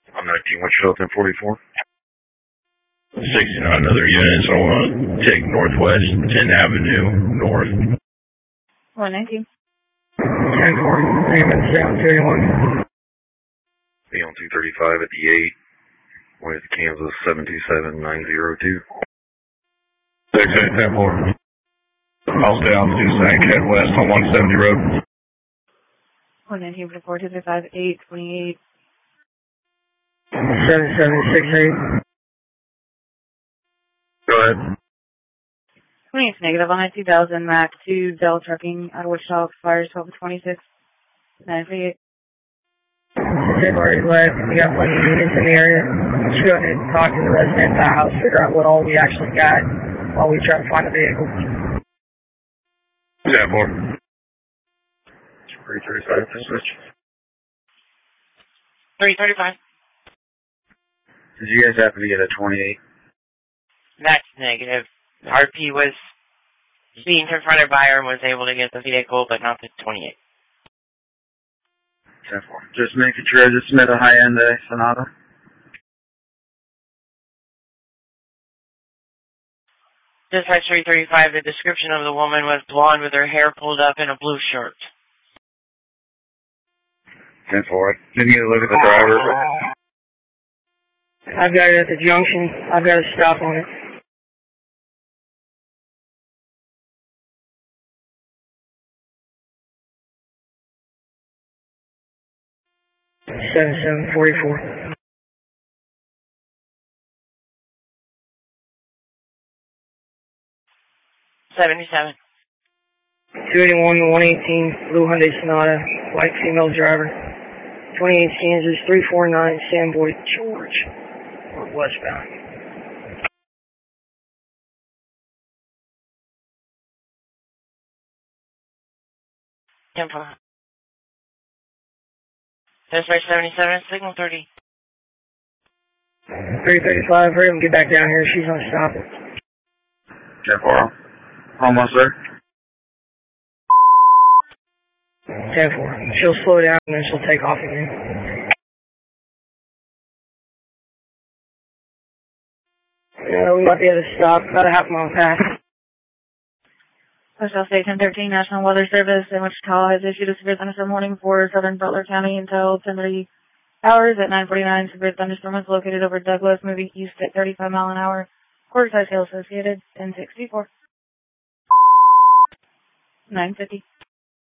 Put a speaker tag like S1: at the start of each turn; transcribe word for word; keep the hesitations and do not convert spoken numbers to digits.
S1: I'm nineteen, what's your ten forty-four?
S2: sixty-nine other units. I want to take Northwest tenth Avenue North.
S3: one nineteen.
S4: ten forty, Raymond, seven thirty-one.
S1: Be on two thirty-five at the eight with Kansas seven two seven nine zero two.
S2: six eight ten four. I'll stay on two Sac, head west on one seventy road.
S3: one nineteen for four two three five eight twenty-eight.
S4: seven seven six eight.
S2: Go ahead.
S3: twenty-eight negative on two thousand, Mac two, Dell Trucking, out of Wichita, fires twelve twenty-six, nine forty-eight.
S4: February left, we got plenty of units in the area. Let's go ahead and talk to the resident at the house, figure out what all we actually got while we try to find a vehicle.
S2: Yeah, four.
S1: three thirty-five, switch.
S5: three thirty-five.
S1: Did you guys happen to get a twenty-eight?
S5: That's negative. R P was being confronted by her and was able to get the vehicle, but not the twenty-eight.
S1: ten four. Just making sure I just met a high-end uh, Sonata.
S5: Dispatch three thirty-five, the description of the woman was blonde with her hair pulled up in a blue shirt.
S1: ten four. Didn't you look at the driver?
S4: I've got it at the junction. I've got to stop on it. seven seven forty-four.
S5: seventy-seven.
S4: two eighty-one, one eighteen, blue Hyundai Sonata, white female driver. twenty-eight Kansas, three four nine, Samboy, George, westbound.
S5: ten four. Dispatch seventy-seven, signal thirty.
S4: three thirty-five, hurry up and get back down here. She's on stop.
S1: ten four. Almost there.
S4: ten four. She'll slow down and then she'll take off again. Yeah, we might be able to stop about a half mile past.
S3: Wichita State ten thirteen National Weather Service in Wichita has issued a severe thunderstorm warning for southern Butler County until ten thirty hours at nine forty-nine. Severe thunderstorm is located over Douglas, moving east at thirty-five mile an hour. Quarter size hail associated, ten sixty-four. nine fifty.